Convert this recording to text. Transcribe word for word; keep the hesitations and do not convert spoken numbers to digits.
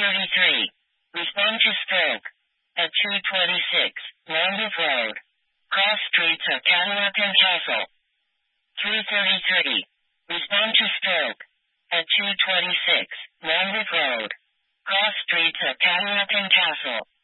thirty-three. Respond to stroke. At two twenty-six, Lambeth Road. Cross streets of Cadillac and Castle. three thirty-three. Respond to stroke. At two twenty-six, Lambeth Road. Cross streets of Cadillac and Castle.